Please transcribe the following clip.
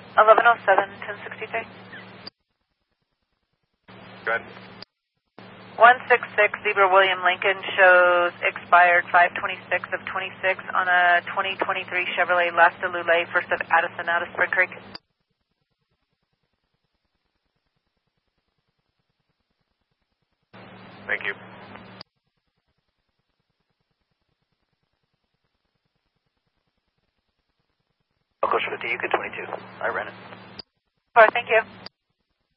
1107, 1063. Go ahead. 166 Zebra William Lincoln shows expired 526 of 26 on a 2023 Chevrolet Lasta Lule, first of Addison out of Spring Creek. Thank you. Local 50, Yukon 22. I ran it. All right, thank you.